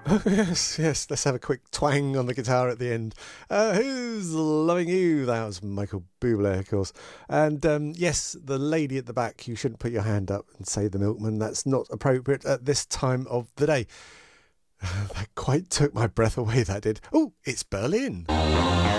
Yes, yes. Let's have a quick twang on the guitar at the end. Who's loving you? That was Michael Bublé, of course. And yes, the lady at the back, you shouldn't put your hand up and say the milkman. That's not appropriate at this time of the day. That quite took my breath away, that did. Oh, it's Berlin.